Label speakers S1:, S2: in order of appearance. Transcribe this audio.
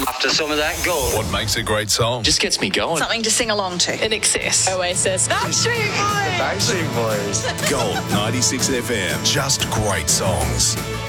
S1: After some of that gold.
S2: What makes a great song?
S3: Just gets me going.
S4: Something to sing along to.
S5: In excess. Oasis.
S4: Backstreet Boys.
S3: Backstreet Boys.
S2: Gold 96 FM. Just great songs.